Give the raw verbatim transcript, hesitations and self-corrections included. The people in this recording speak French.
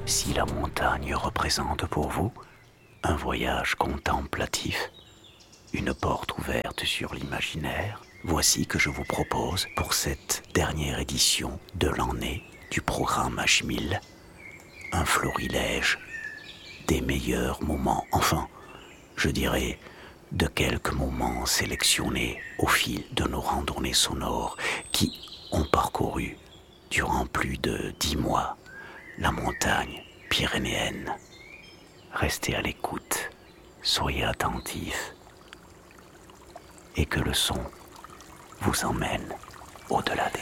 Si la montagne représente pour vous un voyage contemplatif, une porte ouverte sur l'imaginaire, voici que je vous propose pour cette dernière édition de l'année du programme H mille un florilège des meilleurs moments, enfin, je dirais, de quelques moments sélectionnés au fil de nos randonnées sonores qui ont parcouru durant plus de dix mois la montagne pyrénéenne. Restez à l'écoute, soyez attentifs et que le son vous emmène au-delà des